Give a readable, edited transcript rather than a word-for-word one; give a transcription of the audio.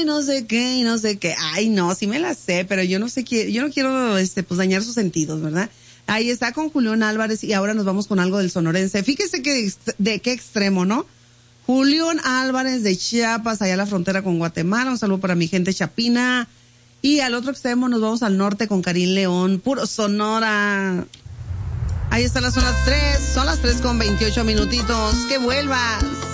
ay, no sé qué, y no sé qué. Ay, no, sí me la sé, pero yo no sé qué, yo no quiero, pues dañar sus sentidos, ¿verdad? Ahí está con Julián Álvarez y ahora nos vamos con algo del sonorense. Fíjese que, de qué extremo, ¿no? Julián Álvarez de Chiapas, allá a la frontera con Guatemala. Un saludo para mi gente chapina. Y al otro extremo nos vamos al norte con Karim León, puro Sonora. Ahí está la zona 3, son las 3:28 minutitos. ¡Que vuelvas!